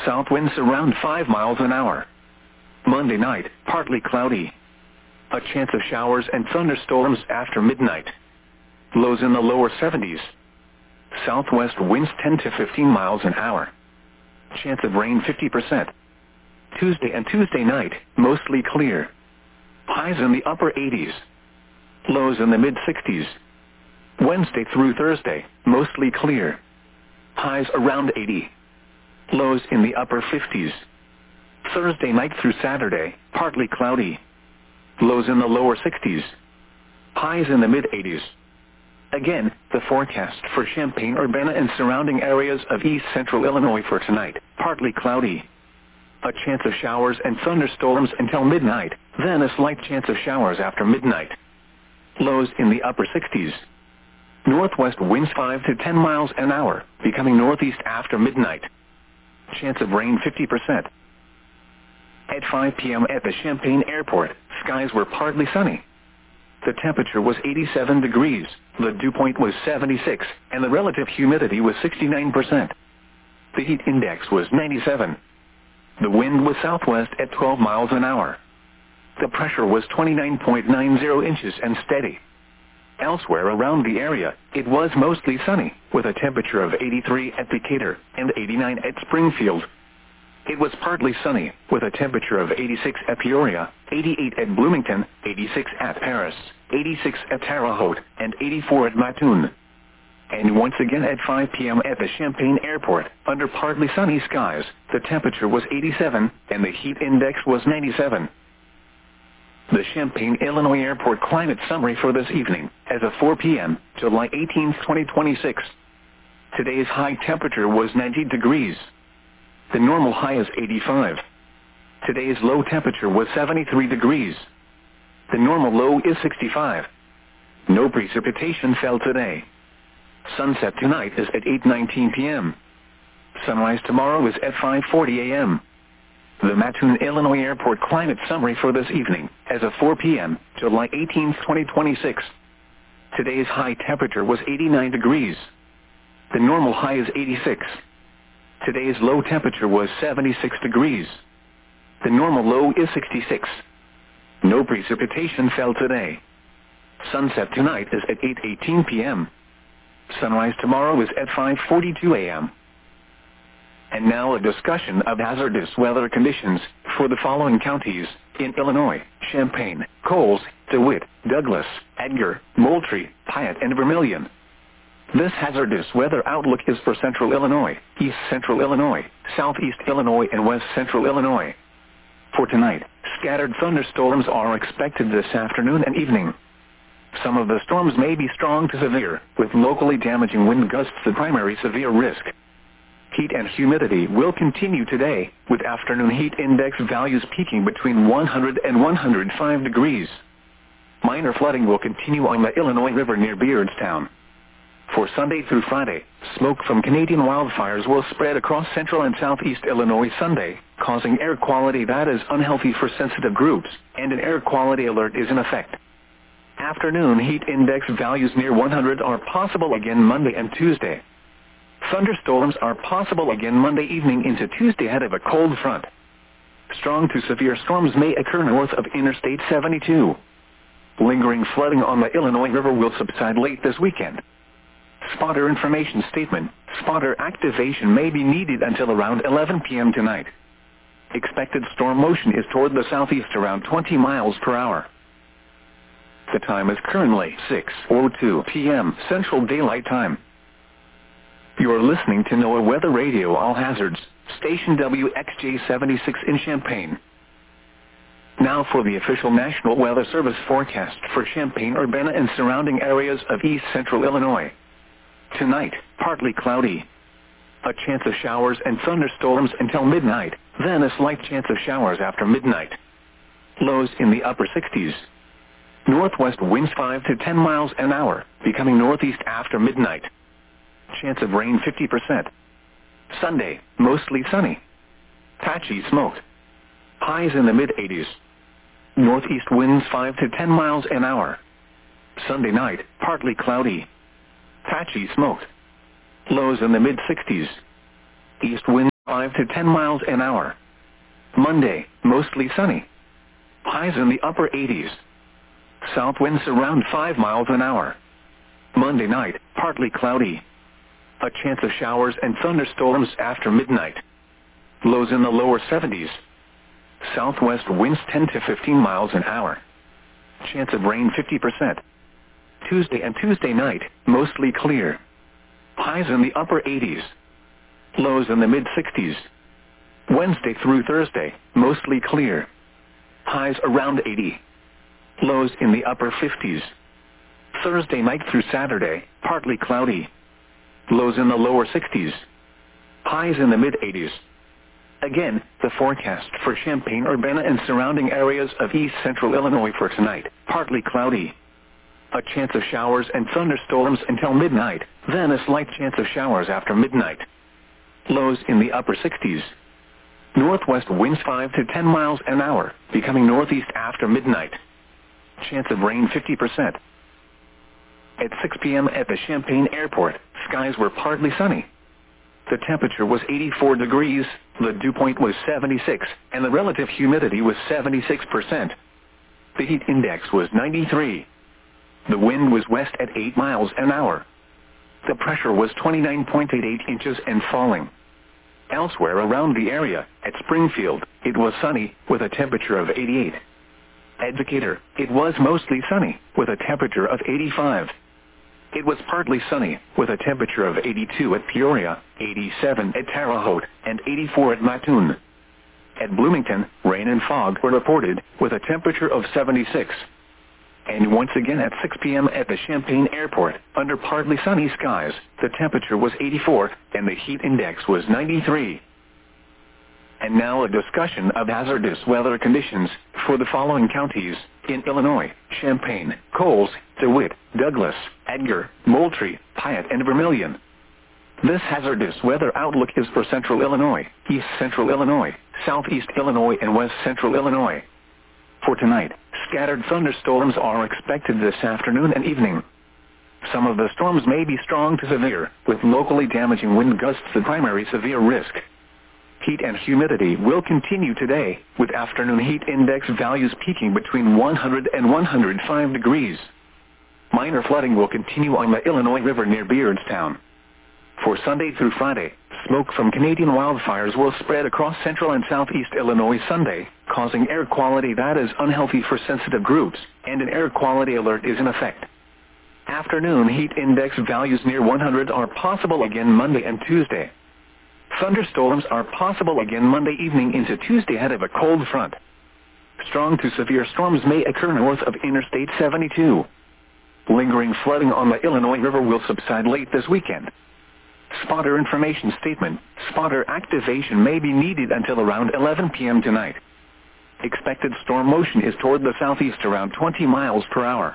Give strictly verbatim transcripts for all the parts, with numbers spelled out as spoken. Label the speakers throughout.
Speaker 1: south winds around five miles an hour. Monday night, partly cloudy. A chance of showers and thunderstorms after midnight. Lows in the lower seventies. Southwest winds ten to fifteen miles an hour. Chance of rain fifty percent. Tuesday and Tuesday night, mostly clear. Highs in the upper eighties. Lows in the mid sixties. Wednesday through Thursday, mostly clear. Highs around eighty. Lows in the upper fifties. Thursday night through Saturday, partly cloudy. Lows in the lower sixties. Highs in the mid eighties. Again, the forecast for Champaign-Urbana and surrounding areas of east central Illinois for tonight, partly cloudy. A chance of showers and thunderstorms until midnight, then a slight chance of showers after midnight. Lows in the upper sixties. Northwest winds five to ten miles an hour, becoming northeast after midnight. Chance of rain fifty percent. At five p.m. at the Champaign Airport, skies were partly sunny. The temperature was eighty-seven degrees, the dew point was seventy-six, and the relative humidity was sixty-nine percent. The heat index was ninety-seven. The wind was southwest at twelve miles an hour. The pressure was twenty-nine point nine zero inches and steady. Elsewhere around the area, it was mostly sunny, with a temperature of eighty-three at Decatur and eighty-nine at Springfield. It was partly sunny, with a temperature of eighty-six at Peoria, eighty-eight at Bloomington, eighty-six at Paris, eighty-six at Terre Haute, and eighty-four at Mattoon. And once again at five p.m. at the Champaign Airport, under partly sunny skies, the temperature was eighty-seven, and the heat index was ninety-seven. The Champaign, Illinois Airport climate summary for this evening, as of four p.m., July eighteenth, twenty twenty-six. Today's high temperature was ninety degrees. The normal high is eighty-five. Today's low temperature was seventy-three degrees. The normal low is sixty-five. No precipitation fell today. Sunset tonight is at eight nineteen p.m. Sunrise tomorrow is at five forty a.m. The Mattoon, Illinois Airport climate summary for this evening, as of four p.m., July eighteenth, twenty twenty-six. Today's high temperature was eighty-nine degrees. The normal high is eighty-six. Today's low temperature was seventy-six degrees. The normal low is sixty-six. No precipitation fell today. Sunset tonight is at eight eighteen p.m. Sunrise tomorrow is at five forty-two a.m. And now a discussion of hazardous weather conditions for the following counties in Illinois: Champaign, Coles, DeWitt, Douglas, Edgar, Moultrie, Piatt, and Vermilion. This hazardous weather outlook is for central Illinois, east central Illinois, southeast Illinois, and west central Illinois. For tonight, scattered thunderstorms are expected this afternoon and evening. Some of the storms may be strong to severe, with locally damaging wind gusts the primary severe risk. Heat and humidity will continue today, with afternoon heat index values peaking between one hundred and one hundred five degrees. Minor flooding will continue on the Illinois River near Beardstown. For Sunday through Friday, smoke from Canadian wildfires will spread across central and southeast Illinois Sunday, causing air quality that is unhealthy for sensitive groups, and an air quality alert is in effect. Afternoon heat index values near one hundred are possible again Monday and Tuesday. Thunderstorms are possible again Monday evening into Tuesday ahead of a cold front. Strong to severe storms may occur north of Interstate seventy-two. Lingering flooding on the Illinois River will subside late this weekend. Spotter information statement: spotter activation may be needed until around eleven p.m. tonight. Expected storm motion is toward the southeast around twenty miles per hour. The time is currently six oh two p.m. Central Daylight Time. You're listening to NOAA Weather Radio All Hazards, station W X J seventy-six in Champaign. Now for the official National Weather Service forecast for Champaign-Urbana and surrounding areas of east central Illinois. Tonight, partly cloudy. A chance of showers and thunderstorms until midnight, then a slight chance of showers after midnight. Lows in the upper sixties. Northwest winds five to ten miles an hour, becoming northeast after midnight. Chance of rain fifty percent. Sunday, mostly sunny. Patchy smoke. Highs in the mid eighties. Northeast winds five to ten miles an hour. Sunday night, partly cloudy. Patchy smoke. Lows in the mid sixties. East winds five five to ten miles an hour. Monday, mostly sunny. Highs in the upper eighties. South winds around five miles an hour. Monday night, partly cloudy. A chance of showers and thunderstorms after midnight. Lows in the lower seventies. Southwest winds ten to fifteen miles an hour. Chance of rain fifty percent. Tuesday and Tuesday night, mostly clear. Highs in the upper eighties. Lows in the mid-sixties. Wednesday through Thursday, mostly clear. Highs around eighty. Lows in the upper fifties. Thursday night through Saturday, partly cloudy. Lows in the lower sixties. Highs in the mid-eighties. Again, the forecast for Champaign-Urbana and surrounding areas of east central Illinois for tonight, partly cloudy. A chance of showers and thunderstorms until midnight, then a slight chance of showers after midnight. Lows in the upper sixties. Northwest winds five to ten miles an hour, becoming northeast after midnight. Chance of rain fifty percent. At six p.m. at the Champaign Airport, skies were partly sunny. The temperature was eighty-four degrees, the dew point was seventy-six, and the relative humidity was seventy-six percent. The heat index was ninety-three. The wind was west at eight miles an hour. The pressure was twenty-nine point eight eight inches and falling. Elsewhere around the area, at Springfield, it was sunny, with a temperature of eighty-eight. At Decatur, it was mostly sunny, with a temperature of eighty-five. It was partly sunny, with a temperature of eighty-two at Peoria, eighty-seven at Terre Haute, and eighty-four at Mattoon. At Bloomington, rain and fog were reported, with a temperature of seventy-six. And once again at six p.m. at the Champaign Airport, under partly sunny skies, the temperature was eighty-four, and the heat index was ninety-three. And now a discussion of hazardous weather conditions for the following counties in Illinois: Champaign, Coles, DeWitt, Douglas, Edgar, Moultrie, Piatt, and Vermilion. This hazardous weather outlook is for Central Illinois, East Central Illinois, Southeast Illinois, and West Central Illinois. For tonight, scattered thunderstorms are expected this afternoon and evening. Some of the storms may be strong to severe, with locally damaging wind gusts the primary severe risk. Heat and humidity will continue today, with afternoon heat index values peaking between one hundred and one hundred five degrees. Minor flooding will continue on the Illinois River near Beardstown. For Sunday through Friday, smoke from Canadian wildfires will spread across central and southeast Illinois Sunday, causing air quality that is unhealthy for sensitive groups, and an air quality alert is in effect. Afternoon heat index values near one hundred are possible again Monday and Tuesday. Thunderstorms are possible again Monday evening into Tuesday ahead of a cold front. Strong to severe storms may occur north of Interstate seventy-two. Lingering flooding on the Illinois River will subside late this weekend. Spotter information statement: spotter activation may be needed until around eleven p.m. tonight. Expected storm motion is toward the southeast around twenty miles per hour.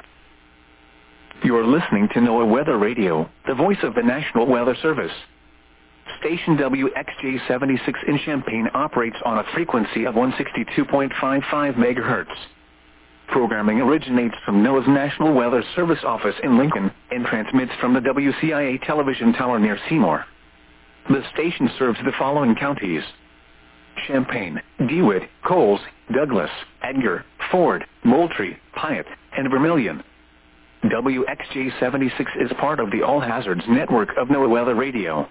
Speaker 1: You're listening to NOAA Weather Radio, the voice of the National Weather Service. Station W X J seventy-six in Champaign operates on a frequency of one hundred sixty-two point five five megahertz. Programming originates from NOAA's National Weather Service office in Lincoln and transmits from the W C I A television tower near Seymour. The station serves the following counties: Champaign, DeWitt, Coles, Douglas, Edgar, Ford, Moultrie, Piatt, and Vermilion. W X J seventy-six is part of the All Hazards network of NOAA Weather Radio.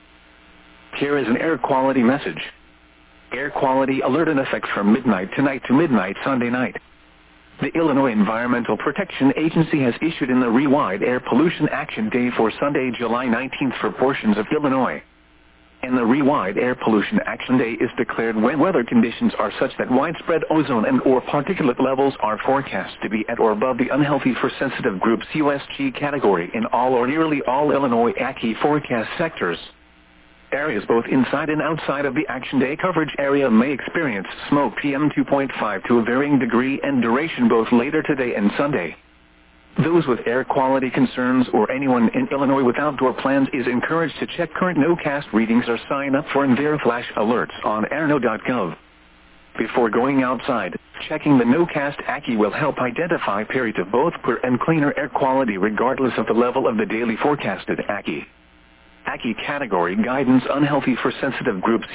Speaker 1: Here is an air quality message. Air quality alert in effect from midnight tonight to midnight Sunday night. The Illinois Environmental Protection Agency has issued an ERIE-wide Air Pollution Action Day for Sunday, July nineteenth for portions of Illinois. An ERIE-wide Air Pollution Action Day is declared when weather conditions are such that widespread ozone and or particulate levels are forecast to be at or above the unhealthy for sensitive groups U S G category in all or nearly all Illinois A C I forecast sectors. Areas both inside and outside of the Action Day coverage area may experience smoke P M two point five to a varying degree and duration both later today and Sunday. Those with air quality concerns or anyone in Illinois with outdoor plans is encouraged to check current NOCAST readings or sign up for EnviroFlash alerts on airno dot gov. Before going outside, checking the NOCAST A C I will help identify periods of both poor and cleaner air quality regardless of the level of the daily forecasted A C I. A C I category guidance: unhealthy for sensitive groups